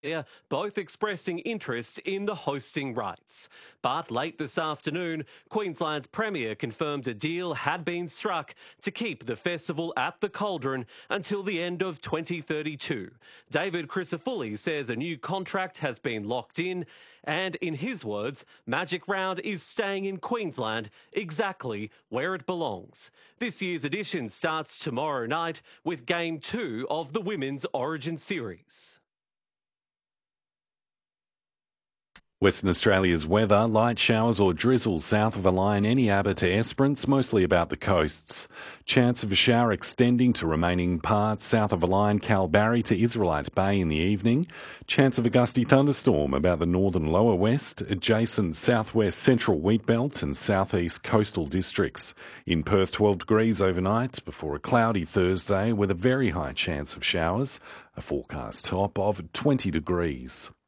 both expressing interest in the hosting rights. But late this afternoon, Queensland's Premier confirmed a deal had been struck to keep the festival at the Cauldron until the end of 2032. David Crisafulli says a new contract has been locked in, and in his words, Magic Round is staying in Queensland exactly where it belongs. This year's edition starts tomorrow night with Game 2 of the Women's Origin Series. Western Australia's weather, light showers or drizzle south of a line Eneabba to Esperance, mostly about the coasts. Chance of a shower extending to remaining parts south of a line Kalbarri to Israelites Bay in the evening. Chance of a gusty thunderstorm about the northern lower west, adjacent southwest central wheatbelt and southeast coastal districts. In Perth, 12 degrees overnight before a cloudy Thursday with a very high chance of showers. A forecast top of 20 degrees.